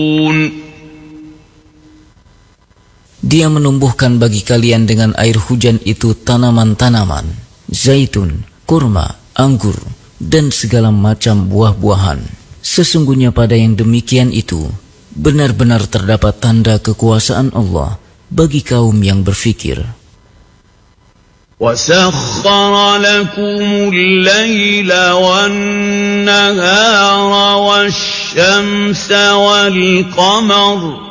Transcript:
Dia menumbuhkan bagi kalian dengan air hujan itu tanaman-tanaman, zaitun, kurma, anggur, dan segala macam buah-buahan. Sesungguhnya pada yang demikian itu, benar-benar terdapat tanda kekuasaan Allah bagi kaum yang berfikir. وَسَخَّرَ لَكُمُ اللَّيْلَ وَالنَّهَارَ وَالشَّمْسَ وَالْقَمَرَ